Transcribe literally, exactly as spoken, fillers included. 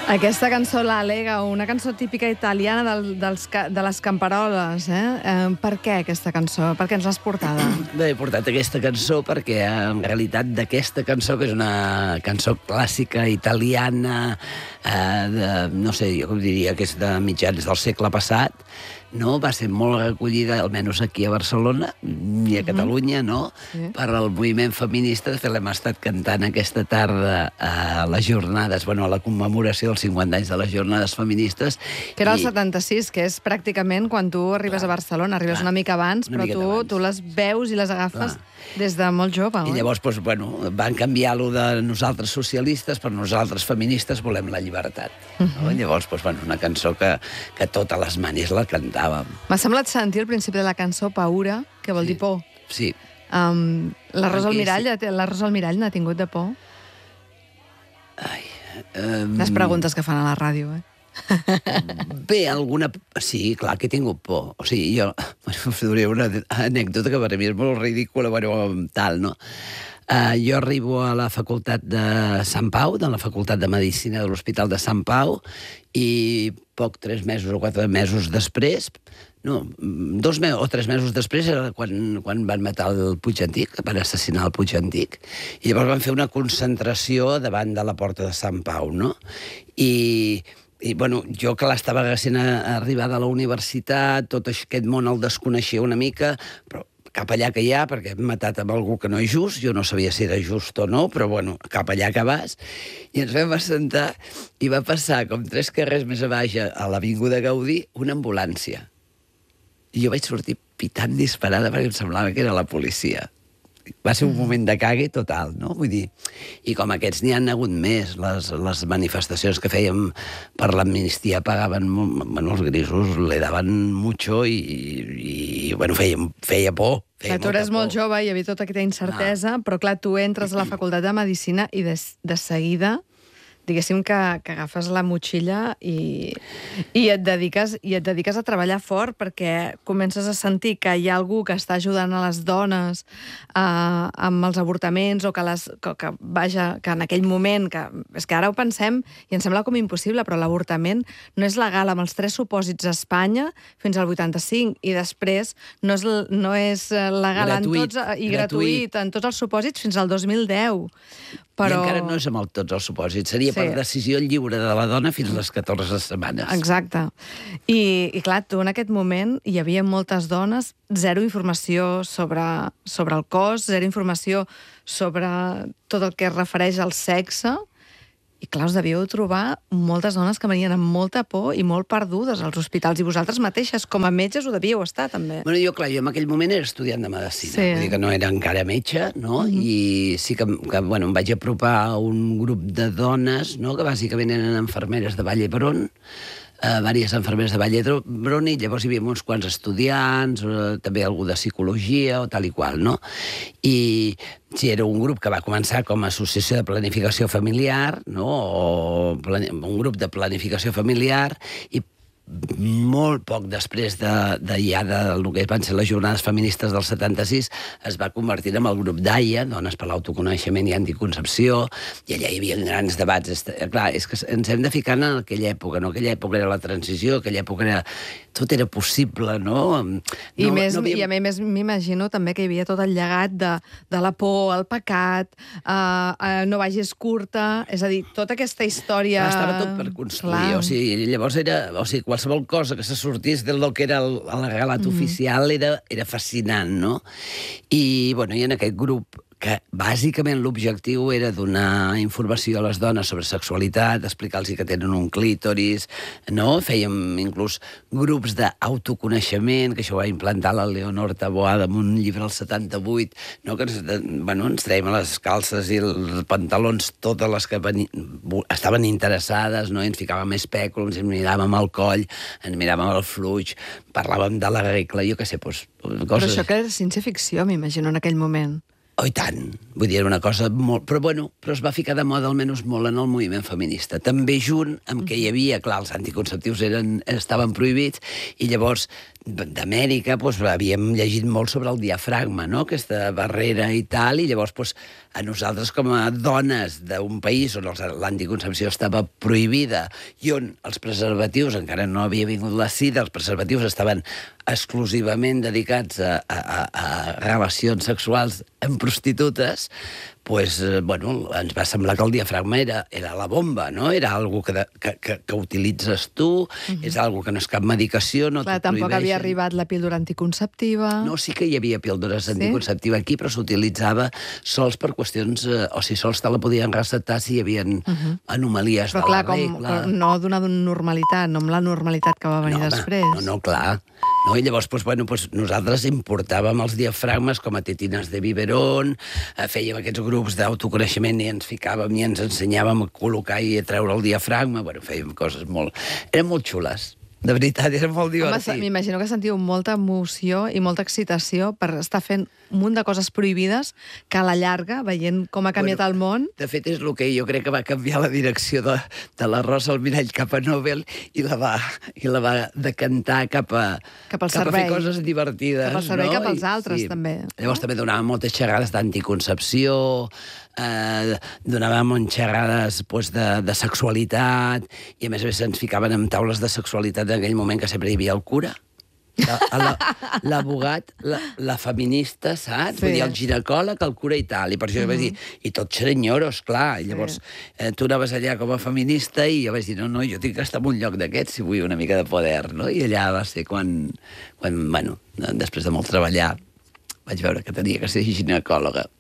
Aquesta cançó, l'Alega, una cançó típica italiana del, dels, de les camperoles. Eh? Eh, per què aquesta cançó? Per què ens l'has portada? Bé, he portat aquesta cançó perquè, en realitat, d'aquesta cançó, que és una cançó clàssica italiana, eh, de, no sé, jo com diria que és de mitjans del segle passat, no? Va ser molt recollida, almenys aquí a Barcelona i a Catalunya, no? Sí. Per al moviment feminista. De fet, l'hem estat cantant aquesta tarda a les jornades, bueno, a la commemoració dels cinquanta anys de les jornades feministes. Que era el setanta-sis, que és pràcticament quan tu arribes clar, a Barcelona. Arribes clar, una mica abans, una però tu, abans. tu les veus i les agafes clar. Des de molt jove. I llavors, doncs, bueno, van canviar-lo de nosaltres socialistes per nosaltres feministes volem la llibertat. Uh -huh. No? I llavors, doncs, bueno, una cançó que, que totes les manis la cantàvem. M'ha semblat sentir al principi de la cançó Paura, que vol sí. dir por. Sí. Um, la Rosa Almirall, sí. la Rosa Almirall n'ha tingut de por? Ai... Um... Les preguntes que fan a la ràdio, eh? Bé, alguna... Sí, clar que he tingut por. O sigui, jo... Us diré una anècdota que per a mi és molt ridícula, bueno, tal, no? Uh, jo arribo a la facultat de Sant Pau, de la facultat de Medicina de l'Hospital de Sant Pau, i poc, tres mesos o quatre mesos després, no, dos mesos o tres mesos després era quan, quan van matar el Puig Antic, van assassinar el Puig Antic, i llavors van fer una concentració davant de la porta de Sant Pau, no? I... I, bueno, jo que l'estava recent arribada a la universitat, tot aquest món el desconeixia una mica, però cap allà que hi ha, perquè hem matat amb algú que no és just, jo no sabia si era just o no, però bueno, cap allà que vas, i ens vam assentar i va passar, com tres carrers més a baix, a l'Avinguda Gaudí, una ambulància. I jo vaig sortir pitant disparada perquè em semblava que era la policia. Va ser un moment de cague total, no? Vull dir, i com aquests n'hi han hagut més, les, les manifestacions que fèiem per l'amnistia pagaven, bueno, els grisos le daven mucho i, i bueno, feia, feia por. Feia tu eres molt jove i hi havia tota aquesta incertesa, ah. però clar, tu entres a la facultat de Medicina i de, de seguida diguéssim que, que agafes la motxilla i, i, et dediques, i et dediques a treballar fort perquè comences a sentir que hi ha algú que està ajudant a les dones eh, amb els avortaments o que, les, que, que, vaja, que en aquell moment, que, és que ara ho pensem i ens sembla com impossible, però l'avortament no és legal amb els tres supòsits a Espanya fins al vuitanta-cinc i després no és, no és legal gratuït, en tots, i gratuït. gratuït en tots els supòsits fins al dos mil deu. Però... I encara no és amb el, tots els supòsits. Seria sí. per decisió lliure de la dona fins a les catorze setmanes. Exacte. I, i clar, tu en aquest moment hi havia moltes dones, zero informació sobre, sobre el cos, zero informació sobre tot el que es refereix al sexe. I clar, us devíeu trobar moltes dones que venien amb molta por i molt perdudes als hospitals. I vosaltres mateixes, com a metges, ho devíeu estar, també. Bueno, jo, clar, jo en aquell moment era estudiant de medicina. Sí. Vull dir que no era encara metge, no? Mm-hmm. I sí que, que bueno, em vaig apropar a un grup de dones, no?, que bàsicament eren infermeres de Vall d'Hebron, Uh, diverses infermeres de Vall d'Hebron, i llavors hi havia uns quants estudiants, uh, també algú de psicologia o tal i qual, no? I sí, era un grup que va començar com a associació de planificació familiar, no? O un grup de planificació familiar, i molt poc després de, de ja del que van ser les jornades feministes del setanta-sis es va convertir en el grup d'AIA, Dones per l'Autoconeixement i Anticoncepció, i allà hi havia grans debats. Clar, és que ens hem de ficar en aquella època, no? Aquella època era la transició, aquella època era... tot era possible, no? no I, més, no havia... I a més m'imagino també que hi havia tot el llegat de, de la por, el pecat, uh, uh, no vagis curta, és a dir, tota aquesta història... Però estava tot per construir, clar. O sigui, llavors era... O sigui, qualsevol cosa que se sortís del que era el, el relat mm. oficial era, era fascinant, no? I, bueno, i en aquest grup que bàsicament l'objectiu era donar informació a les dones sobre sexualitat, explicar-los que tenen un clítoris, no? Fèiem inclús grups d'autoconeixement, que això ho va implantar la Leonor Taboada en un llibre al setanta-vuit, no? Que ens, bueno, ens traiem les calces i els pantalons totes les que veni... estaven interessades, no? I ens ficàvem espèculums, ens miràvem al coll, ens miràvem al fluix, parlàvem de la regla, jo què sé, doncs... Coses... Però això que era ciència-ficció, m'imagino, en aquell moment. Oh, i tant. Vull dir, era una cosa molt... Però, bueno, però es va ficar de moda almenys molt en el moviment feminista. També junt amb que hi havia, clar, els anticonceptius eren, estaven prohibits, i llavors d'Amèrica doncs, havíem llegit molt sobre el diafragma, no?, aquesta barrera i tal, i llavors doncs, a nosaltres com a dones d'un país on l'anticoncepció estava prohibida i on els preservatius, encara no havia vingut la sida, els preservatius estaven exclusivament dedicats a, a, a relacions sexuals amb prostitutes, pues, bueno, ens va semblar que el diafragma era, era la bomba, no? Era algo que, de, que, que, que utilitzes tu, uh-huh. és algo que no és cap medicació, no Clar, t'ho prohibeixen. Tampoc havia arribat la píldora anticonceptiva. No, sí que hi havia píldores sí? anticonceptiva aquí, però s'utilitzava sols per qüestions... Eh, o sigui, sols te la podien recetar si hi havia uh-huh. anomalies però, de clar, la regla. Però clar, no donar d'una normalitat, no amb la normalitat que va venir no, després. No, no, clar. No, i llavors, doncs, bueno, doncs, nosaltres importàvem els diafragmes com a tetines de biberón, eh, fèiem aquests grups d'autoconeixement i ens ficàvem i ens ensenyàvem a col·locar i a treure el diafragma. Bueno, fèiem coses molt... Eren molt xules. De veritat, era molt divertit. Home, m'imagino que sentiu molta emoció i molta excitació per estar fent un munt de coses prohibides que a la llarga, veient com ha canviat bueno, el món... De fet, és el que jo crec que va canviar la direcció de, de la Rosa Almirall cap a Nobel i la va, i la va decantar cap a, cap al cap servei. a fer coses divertides. Cap al servei, no? cap als altres, I, sí. també. Llavors també donàvem moltes xerrades d'anticoncepció, eh, donàvem xerrades pues, de, de sexualitat, i a més a més ens ficaven en taules de sexualitat en aquell moment que sempre hi havia el cura, l'abogat, la, la, la feminista, saps? Sí. Vull dir, el ginecòleg, el cura i tal. I per això uh-huh. jo vaig dir, i tots xerenyoros, clar. I llavors sí. eh, tu anaves allà com a feminista i jo vaig dir, no, no, jo tinc que estar en un lloc d'aquests si vull una mica de poder, no? I allà va ser quan, quan bueno, després de molt treballar, vaig veure que tenia que ser ginecòloga.